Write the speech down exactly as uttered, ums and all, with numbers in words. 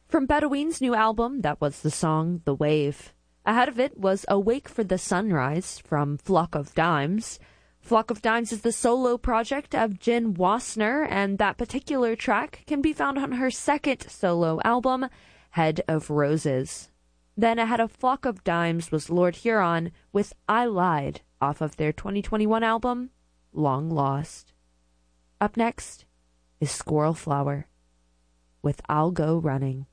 From Bedouin's new album, that was the song The Wave. Ahead of it was Awake for the Sunrise from Flock of Dimes. Flock of Dimes is the solo project of Jen Wassner, and that particular track can be found on her second solo album, Head of Roses. Then ahead of Flock of Dimes was Lord Huron with I Lied off of their twenty twenty-one album, Long Lost. Up next is Squirrel Flower with I'll Go Running.